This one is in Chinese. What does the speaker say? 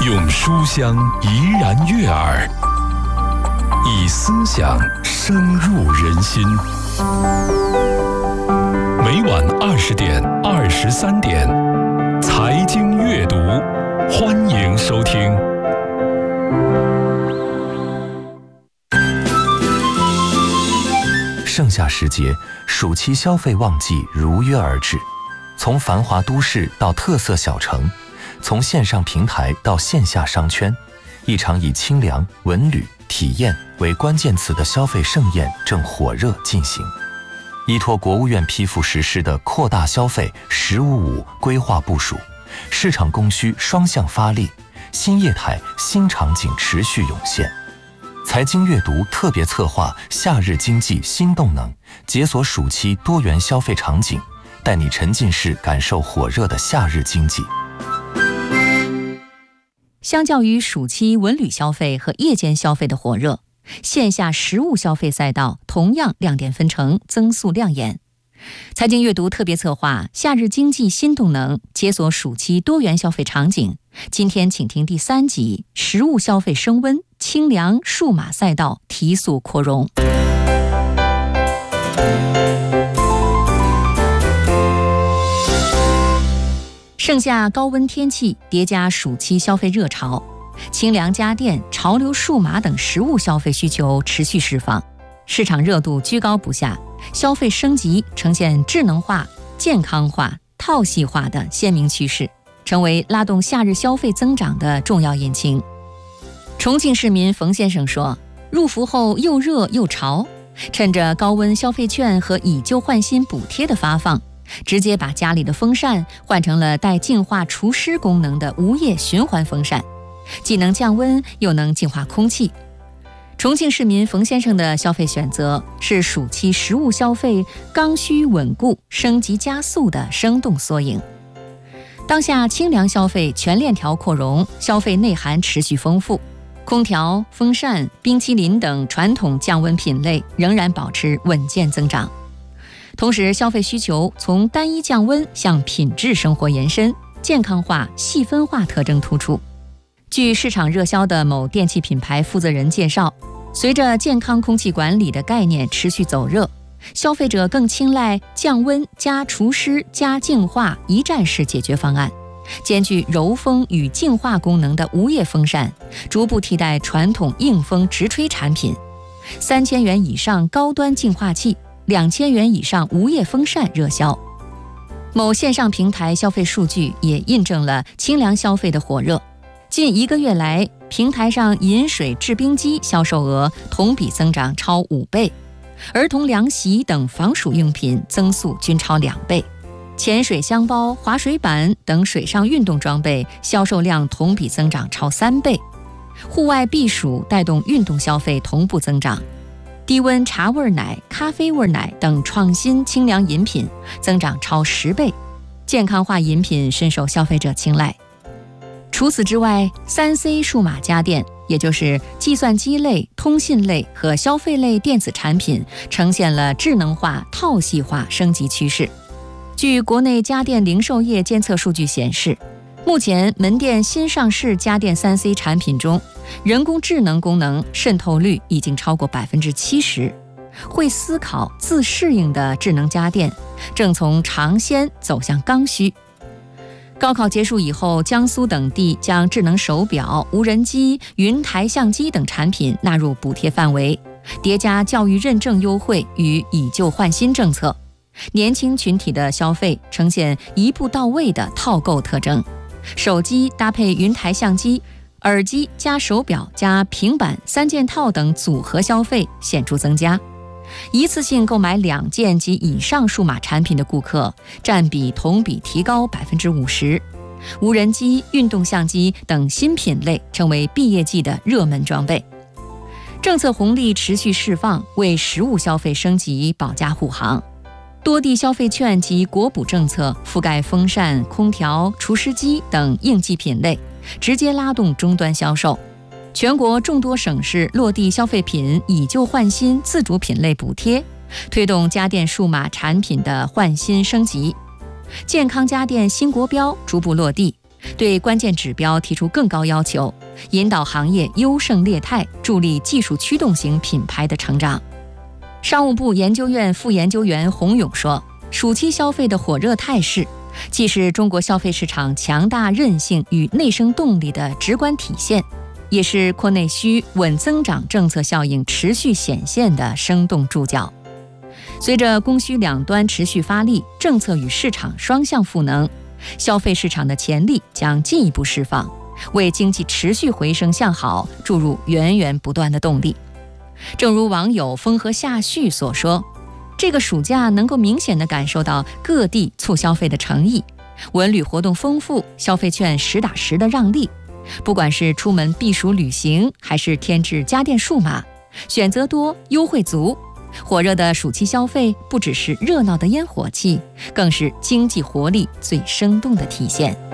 用书香怡然悦耳，以思想深入人心。每晚20点、23点，财经阅读，欢迎收听。 盛夏时节，暑期消费旺季如约而至。从繁华都市到特色小城，从线上平台到线下商圈，一场以清凉、文旅、体验为关键词的消费盛宴正火热进行。依托国务院批复实施的扩大消费“十五五”规划部署，市场供需双向发力，新业态、新场景持续涌现。财经阅读特别策划夏日经济新动能，解锁暑期多元消费场景，带你沉浸式感受火热的夏日经济。 相较于暑期文旅消费和夜间消费的火热，线下实物消费赛道同样亮点纷呈，增速亮眼。财经阅读特别策划夏日经济新动能，解锁暑期多元消费场景。今天请听第3集：实物消费升温，清凉数码赛道提速扩容。盛夏高温天气叠加暑期消费热潮，清凉家电、潮流数码等实物消费需求持续释放，市场热度居高不下，消费升级呈现智能化、健康化、套系化的鲜明趋势，成为拉动夏日消费增长的重要引擎。重庆市民冯先生说，入伏后又热又潮，趁着高温消费券和以旧换新补贴的发放，直接把家里的风扇换成了带净化除湿功能的无叶循环风扇，既能降温又能净化空气。重庆市民冯先生的消费选择是暑期实物消费刚需稳固、升级加速的生动缩影。当下清凉消费全链条扩容，消费内涵持续丰富，空调、风扇、冰淇淋等传统降温品类仍然保持稳健增长。同时，消费需求从单一降温向品质生活延伸，健康化、细分化特征突出。据市场热销的某电器品牌负责人介绍，随着健康空气管理的概念持续走热，消费者更青睐降温加除湿加净化一站式解决方案，兼具柔风与净化功能的无叶风扇逐步替代传统硬风直吹产品，3000元以上高端净化器、2000元以上无叶风扇热销。某线上平台消费数据也印证了清凉消费的火热。近1个月来，平台上饮水制冰机销售额同比增长超5倍，儿童凉席等防暑用品增速均超2倍，潜水箱包、滑水板等水上运动装备销售量同比增长超3倍，户外避暑带动运动消费同步增长。低温茶味奶、咖啡味奶等创新清凉饮品增长超10倍，健康化饮品深受消费者青睐。除此之外，3C 数码家电，也就是计算机类、通信类和消费类电子产品，呈现了智能化、套系化升级趋势。据国内家电零售业监测数据显示，目前门店新上市家电 3C 产品中，人工智能功能渗透率已经超过70%，会思考、自适应的智能家电正从尝鲜走向刚需。高考结束以后，江苏等地将智能手表、无人机、云台相机等产品纳入补贴范围，叠加教育认证优惠与以旧换新政策，年轻群体的消费呈现一步到位的套购特征。手机搭配云台相机，耳机加手表加平板3件套等组合消费显著增加，一次性购买2件及以上数码产品的顾客占比同比提高50%，无人机、运动相机等新品类成为毕业季的热门装备。政策红利持续释放，为实物消费升级保驾护航。多地消费券及国补政策覆盖风扇、空调、除湿机等应季品类，直接拉动终端销售。全国众多省市落地消费品以旧换新自主品类补贴，推动家电数码产品的换新升级。健康家电新国标逐步落地， 对关键指标提出更高要求，引导行业优胜劣汰，助力技术驱动型品牌的成长。商务部研究院副研究员洪勇说，暑期消费的火热态势，既是中国消费市场强大韧性与内生动力的直观体现，也是扩内需、稳增长政策效应持续显现的生动注脚。随着供需两端持续发力，政策与市场双向赋能，消费市场的潜力将进一步释放，为经济持续回升向好注入源源不断的动力。正如网友风和下旭所说，这个暑假能够明显地感受到各地促消费的诚意，文旅活动丰富，消费券实打实的让利。不管是出门避暑旅行，还是添置家电数码，选择多，优惠足。火热的暑期消费不只是热闹的烟火气，更是经济活力最生动的体现。